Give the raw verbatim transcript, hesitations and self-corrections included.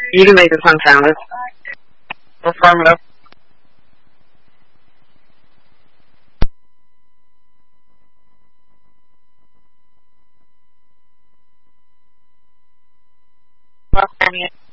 You can make this unfounded. Or farm it up. Well, I mean,